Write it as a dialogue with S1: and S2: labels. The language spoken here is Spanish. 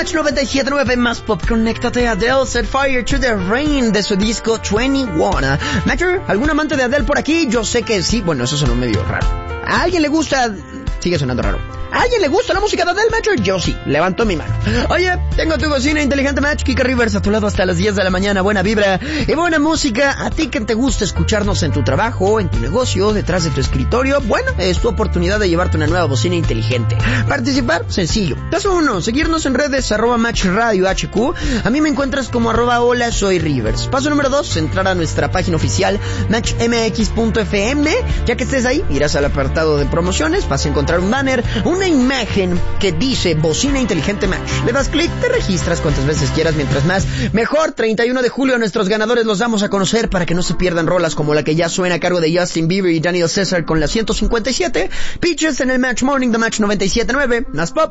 S1: Match 97.9, más pop, conéctate a Adele, Set Fire to the Rain, de su disco 21. Matcher, ¿algún amante de Adele por aquí? Yo sé que sí, bueno, eso sonó medio raro. ¿A alguien le gusta? Sigue sonando raro. ¿A alguien le gusta la música de Adele, Matcher? Yo sí, levanto mi mano. Oye, tengo tu bocina inteligente, Match, Kika Rivers a tu lado hasta las 10 de la mañana, buena vibra y buena música. A ti que te gusta escucharnos en tu trabajo, en tu negocio, detrás de tu escritorio, bueno, es tu oportunidad de llevarte una nueva bocina inteligente. Participar, sencillo. Paso 1, seguirnos en redes, @Match Radio HQ. A mí me encuentras como @hola soy Rivers. Paso número 2, entrar a nuestra página oficial, matchmx.fm. Ya que estés ahí, irás al apartado de promociones, vas a encontrar un banner, una imagen que dice bocina inteligente Match. Le das clic, te registras cuantas veces quieras, mientras más mejor. 31 de julio a nuestros ganadores los damos a conocer para que no se pierdan rolas como la que ya suena a cargo de Justin Bieber y Daniel César con la 157. Pitches en el Match Morning de Match 97.9. Más pop,